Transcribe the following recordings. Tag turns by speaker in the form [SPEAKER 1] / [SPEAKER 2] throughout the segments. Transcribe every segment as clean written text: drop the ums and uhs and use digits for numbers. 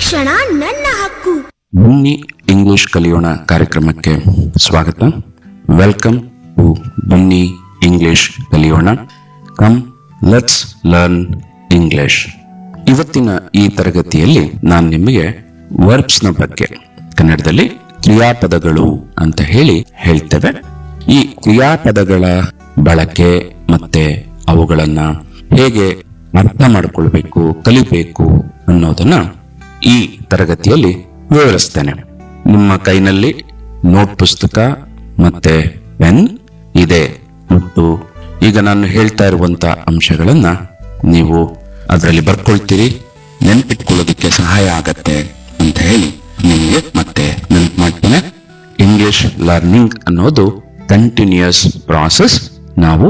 [SPEAKER 1] ಶಿಕ್ಷಣ ನನ್ನ ಹಕ್ಕು.
[SPEAKER 2] ಬನ್ನಿ ಇಂಗ್ಲಿಷ್ ಕಲಿಯೋಣ ಕಾರ್ಯಕ್ರಮಕ್ಕೆ ಸ್ವಾಗತ. ವೆಲ್ಕಮ್ ಟು ಬನ್ನಿ ಇಂಗ್ಲಿಷ್ ಕಲಿಯೋಣ. Come let's learn English. ಇವತ್ತಿನ ಈ ತರಗತಿಯಲ್ಲಿ ನಾನು ನಿಮಗೆ ವರ್ಬ್ಸ್ ನ ಬಗ್ಗೆ, ಕನ್ನಡದಲ್ಲಿ ಕ್ರಿಯಾಪದಗಳು ಅಂತ ಹೇಳ್ತೇವೆ. ಈ ಕ್ರಿಯಾಪದಗಳ ಬಳಕೆ ಮತ್ತೆ ಅವುಗಳನ್ನ ಹೇಗೆ ಅರ್ಥ ಮಾಡಿಕೊಳ್ಬೇಕು, ಕಲಿಬೇಕು ಅನ್ನೋದನ್ನ ಈ ತರಗತಿಯಲ್ಲಿ ವಿವರಿಸ್ತೇನೆ. ನಿಮ್ಮ ಕೈನಲ್ಲಿ ನೋಟ್ ಪುಸ್ತಕ ಮತ್ತೆ ಪೆನ್ ಇದೆ ಮತ್ತು ಈಗ ನಾನು ಹೇಳ್ತಾ ಇರುವಂತ ಅಂಶಗಳನ್ನ ನೀವು ಅದರಲ್ಲಿ ಬರ್ಕೊಳ್ತೀರಿ. ನೆನ್ಪಿಟ್ಕೊಳ್ಳೋದಕ್ಕೆ ಸಹಾಯ ಆಗತ್ತೆ ಅಂತ ಹೇಳಿ ನಿಮಗೆ ಮತ್ತೆ ನೆನಪು ಮಾಡ್ತೇನೆ. ಇಂಗ್ಲಿಷ್ ಲರ್ನಿಂಗ್ ಅನ್ನೋದು ಕಂಟಿನ್ಯೂಯಸ್ ಪ್ರಾಸೆಸ್. ನಾವು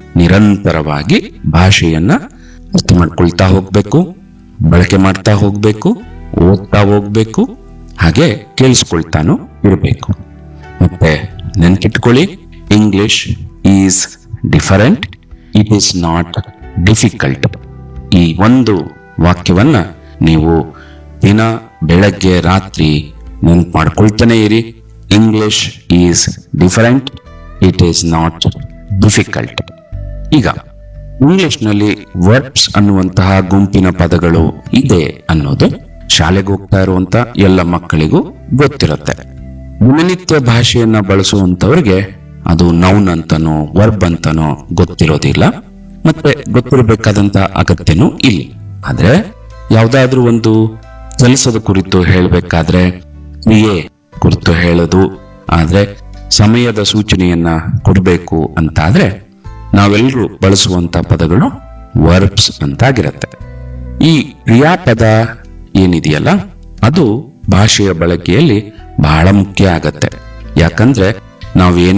[SPEAKER 2] ನಿರಂತರವಾಗಿ ಭಾಷೆಯನ್ನ ಅರ್ಥ ಮಾಡ್ಕೊಳ್ತಾ ಹೋಗ್ಬೇಕು, ಬಳಕೆ ಮಾಡ್ತಾ ಹೋಗ್ಬೇಕು, ಓದ್ತಾ ಹೋಗ್ಬೇಕು, ಹಾಗೆ ಕೇಳಿಸ್ಕೊಳ್ತಾನು ಇರಬೇಕು. ಮತ್ತೆ ನೆನ್ಪಿಟ್ಕೊಳ್ಳಿ, English is different, it is not difficult. ಈ ಒಂದು ವಾಕ್ಯವನ್ನ ನೀವು ದಿನ ಬೆಳಗ್ಗೆ ರಾತ್ರಿ ನೆನ್ಪು ಮಾಡ್ಕೊಳ್ತಾನೆ ಇರಿ. English is different, it is not difficult. ಈಗ ಇಂಗ್ಲಿಷ್ ನಲ್ಲಿ ವರ್ಬ್ಸ್ ಅನ್ನುವಂತಹ ಗುಂಪಿನ ಪದಗಳು ಇದೆ ಅನ್ನೋದು ಶಾಲೆಗೆ ಹೋಗ್ತಾ ಇರುವಂತ ಎಲ್ಲ ಮಕ್ಕಳಿಗೂ ಗೊತ್ತಿರುತ್ತೆ. ದಿನನಿತ್ಯ ಭಾಷೆಯನ್ನ ಬಳಸುವಂತವ್ರಿಗೆ ಅದು ನೌನ್ ಅಂತನೋ ವರ್ಬ್ ಅಂತನೋ ಗೊತ್ತಿರೋದಿಲ್ಲ, ಮತ್ತೆ ಗೊತ್ತಿರಬೇಕಾದಂತ ಅಗತ್ಯನೂ ಇಲ್ಲ. ಆದ್ರೆ ಯಾವ್ದಾದ್ರೂ ಒಂದು ಕೆಲಸದ ಕುರಿತು ಹೇಳಬೇಕಾದ್ರೆ, ಕ್ರಿಯೆ ಕುರಿತು ಹೇಳೋದು ಆದ್ರೆ, ಸಮಯದ ಸೂಚನೆಯನ್ನ ಕೊಡಬೇಕು ಅಂತಾದ್ರೆ ನಾವೆಲ್ಲರೂ ಬಳಸುವಂತ ಪದಗಳು ವರ್ಬ್ಸ್ ಅಂತಾಗಿರತ್ತೆ. ಈ ಕ್ರಿಯಾಪದ ಏನಿದೆಯಲ್ಲ ಅದು ಭಾಷೆಯ ಬಳಕೆಯಲ್ಲಿ ಬಹಳ ಮುಖ್ಯ ಆಗತ್ತೆ. ಯಾಕಂದ್ರೆ ನಾವೇನೇ